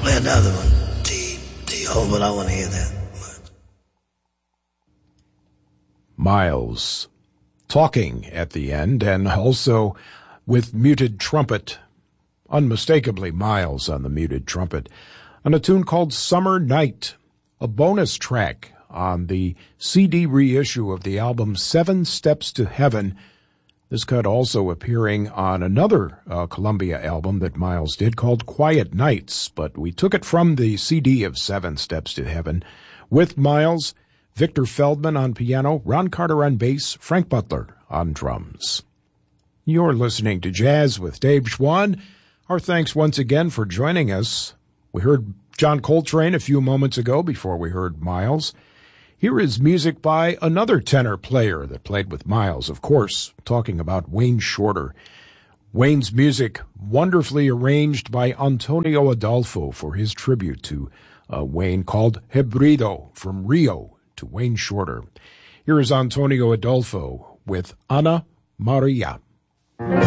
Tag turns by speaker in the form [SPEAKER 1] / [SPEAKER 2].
[SPEAKER 1] Play another one. T-O, but I want to hear that.
[SPEAKER 2] Miles talking at the end, and also with muted trumpet. Unmistakably Miles on the muted trumpet. On a tune called Summer Night, a bonus track on the CD reissue of the album 7 Steps to Heaven. This cut also appearing on another Columbia album that Miles did called Quiet Nights, but we took it from the CD of 7 Steps to Heaven with Miles, Victor Feldman on piano, Ron Carter on bass, Frank Butler on drums. You're listening to Jazz with Dave Schwann. Our thanks once again for joining us. We heard John Coltrane a few moments ago before we heard Miles. Here is music by another tenor player that played with Miles, of course, talking about Wayne Shorter. Wayne's music wonderfully arranged by Antonio Adolfo for his tribute to Wayne called Hebrido, from Rio to Wayne Shorter. Here is Antonio Adolfo with Ana Maria.